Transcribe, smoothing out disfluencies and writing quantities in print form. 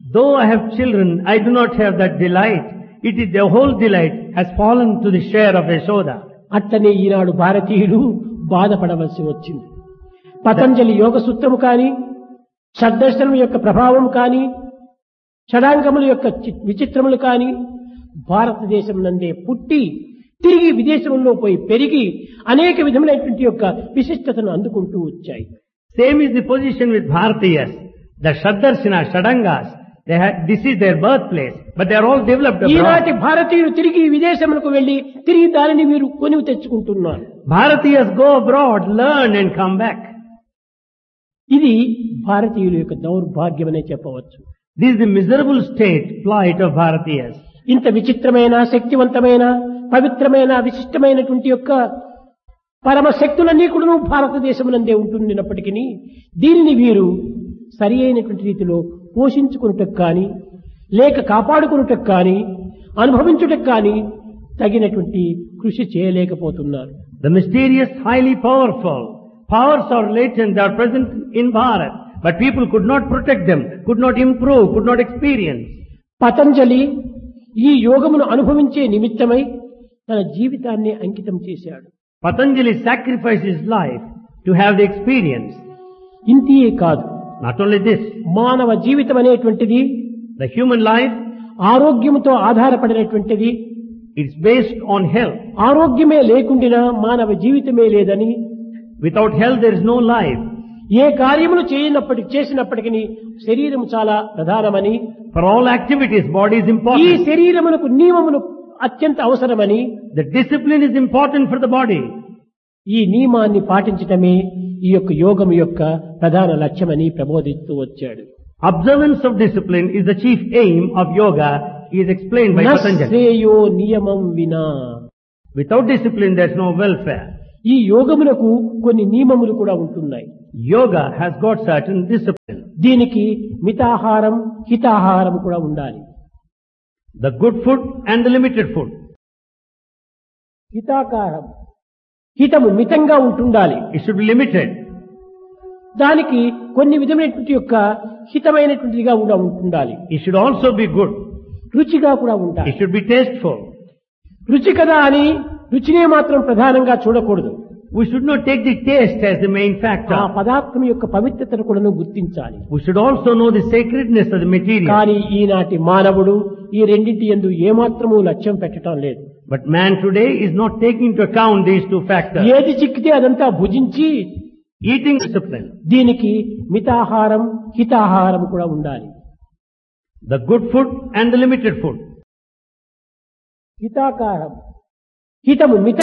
Though I have children, I do not have that delight. It is the whole delight has fallen to the share of Yashoda. అట్లనే ఈనాడు భారతీయులు బాధపడవలసి వచ్చింది. పతంజలి యోగ సూత్రము కాని, షడ్దర్శనం యొక్క ప్రభావం కాని, షడాంగముల యొక్క విచిత్రములు కాని భారతదేశం నందే పుట్టి తిరిగి విదేశంలో పోయి పెరిగి అనేక విధములైనటువంటి యొక్క విశిష్టతను అందుకుంటూ వచ్చాయి. Same is the position with Bharatiyas. The Shaddarshana, Shadangas, this is their birthplace, but they are all developed ఈనాటి abroad. భారతీయులు తిరిగి విదేశములకు వెళ్లి తిరిగి దానిని వీరు కొనివి తెచ్చుకుంటున్నారు. Bharatiyas go abroad, learn and come back. ఇది భారతీయుల యొక్క దౌర్భాగ్యమనే చెప్పవచ్చు. This is the miserable plight of Bharatiyas. ఇంత విచిత్రమైన, శక్తివంతమైన, పవిత్రమైన, విశిష్టమైనటువంటి యొక్క పరమశక్తులన్నీ కూడా భారతదేశమునందే ఉంటున్నప్పటికీ దీనిని వీరు సరి అయినటువంటి రీతిలో పోషించుకున్నటకు కానీ, లేక కాపాడుకున్నటకు కానీ, అనుభవించుటకు కానీ తగినటువంటి కృషి చేయలేకపోతున్నారు. The mysterious, highly powerful powers are latent, they are present in Bharat, but people could not protect them, could not improve, could not experience. Patanjali ఈ యోగమును అనుభవించే నిమిత్తమై తన జీవితాన్ని అంకితం చేశాడు. Patanjali sacrificed his life to have the experience. ఇంతియే కాదు, Not only this, మానవ జీవితం అనేటువంటిది the human life ఆరోగ్యంతో ఆధారపడినటువంటిది. is based on health. ఆరోగ్యమే లేకుండినా మానవ జీవితమే లేదని, Without health there is no life. ఏ కార్యములు చేసినప్పటికీ శరీరం చాలా ప్రధానమని, For all activities, body is ఈ important. శరీరమునకు నియమములు అత్యంత అవసరమని, The discipline is important for the body. ఈ నియమాన్ని పాటించటమే ఈ యొక్క యోగం యొక్క ప్రధాన లక్ష్యమని ప్రబోధిస్తూ వచ్చాడు. Observance of discipline is the chief aim of yoga, is explained by Patanjali. నశ్రేయో నియమం వినా. Without discipline there is no welfare. ఈ యోగములకు కొన్ని నియమములు కూడా ఉంటున్నాయి. Yoga has got certain discipline. దీనికి మితాహారం, హితాహారం కూడా ఉండాలి. The good food and the limited food. హితాకారం, హితము మితంగా ఉంటుండాలి. It should be limited. దానికి కొన్ని విధమైనటువంటి యొక్క హితమైనటువంటిదిగా కూడా ఉంటుండాలి. It should also be good. రుచిగా కూడా ఉండాలి. It should be tasteful. రుచి కదా అని రుచినే మాత్రం ప్రధానంగా చూడకూడదు. We should not take the taste as the main ఆ factor. పదార్థం యొక్క పవిత్రతను కూడా గుర్తించాలి. We should also know the sacredness of the material. కానీ ఈనాటి మానవుడు ఈ రెండింటి యందు ఏమాత్రము లక్ష్యం పెట్టడం లేదు. But man today is not taking into account these two factors. ఏది చిక్కితే అదంతా భుజించి Eating discipline. దీనికి మితాహారం, హితాహారం కూడా ఉండాలి. The good food and the limited food. హితాకారం, హితము మిత